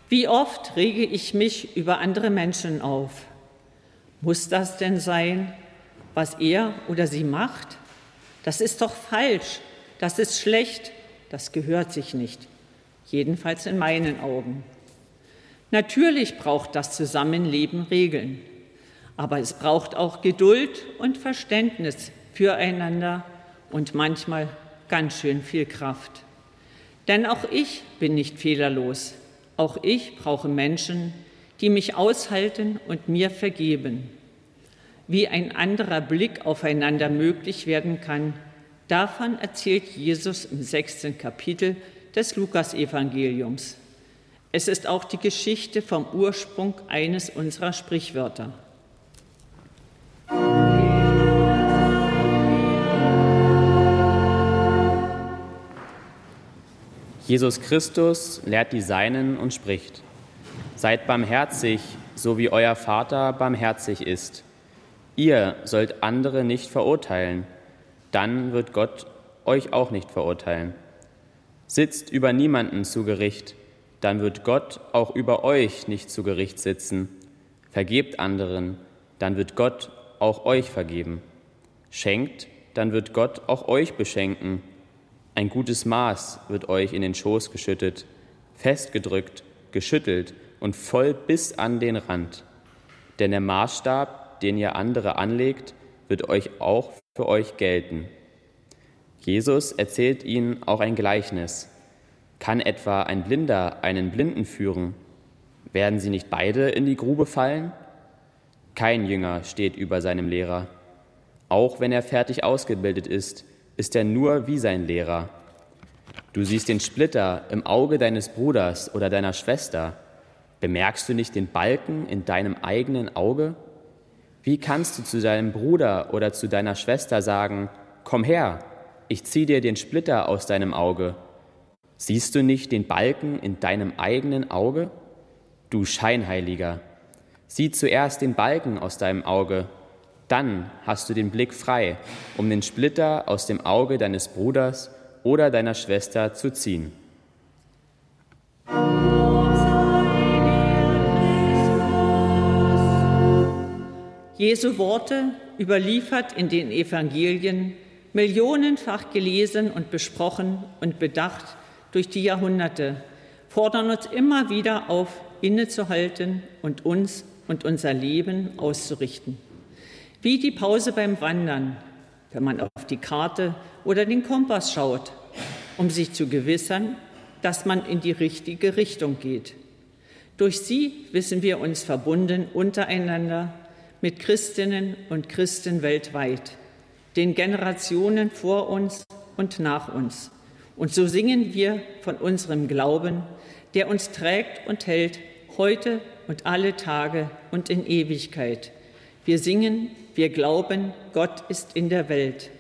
Wie oft rege ich mich über andere Menschen auf? Muss das denn sein, was er oder sie macht? Das ist doch falsch, das ist schlecht, das gehört sich nicht, jedenfalls in meinen Augen. Natürlich braucht das Zusammenleben Regeln, aber es braucht auch Geduld und Verständnis füreinander und manchmal ganz schön viel Kraft. Denn auch ich bin nicht fehlerlos. Auch ich brauche Menschen, die mich aushalten und mir vergeben. Wie ein anderer Blick aufeinander möglich werden kann, davon erzählt Jesus im 6. Kapitel des Lukasevangeliums. Es ist auch die Geschichte vom Ursprung eines unserer Sprichwörter. Jesus Christus lehrt die Seinen und spricht: Seid barmherzig, so wie euer Vater barmherzig ist. Ihr sollt andere nicht verurteilen, dann wird Gott euch auch nicht verurteilen. Sitzt über niemanden zu Gericht, dann wird Gott auch über euch nicht zu Gericht sitzen. Vergebt anderen, dann wird Gott auch euch vergeben. Schenkt, dann wird Gott auch euch beschenken. Ein gutes Maß wird euch in den Schoß geschüttet, festgedrückt, geschüttelt und voll bis an den Rand. Denn der Maßstab, den ihr andere anlegt, wird euch auch für euch gelten. Jesus erzählt ihnen auch ein Gleichnis. Kann etwa ein Blinder einen Blinden führen? Werden sie nicht beide in die Grube fallen? Kein Jünger steht über seinem Lehrer. Auch wenn er fertig ausgebildet ist er nur wie sein Lehrer. Du siehst den Splitter im Auge deines Bruders oder deiner Schwester. Bemerkst du nicht den Balken in deinem eigenen Auge? Wie kannst du zu deinem Bruder oder zu deiner Schwester sagen: Komm her, ich zieh dir den Splitter aus deinem Auge? Siehst du nicht den Balken in deinem eigenen Auge? Du Scheinheiliger, sieh zuerst den Balken aus deinem Auge, dann hast du den Blick frei, um den Splitter aus dem Auge deines Bruders oder deiner Schwester zu ziehen. Jesu Worte, überliefert in den Evangelien, millionenfach gelesen und besprochen und bedacht durch die Jahrhunderte, fordern uns immer wieder auf, innezuhalten und uns und unser Leben auszurichten. Wie die Pause beim Wandern, wenn man auf die Karte oder den Kompass schaut, um sich zu gewissern, dass man in die richtige Richtung geht. Durch sie wissen wir uns verbunden untereinander mit Christinnen und Christen weltweit, den Generationen vor uns und nach uns. Und so singen wir von unserem Glauben, der uns trägt und hält, heute und alle Tage und in Ewigkeit. Wir singen, wir glauben, Gott ist in der Welt.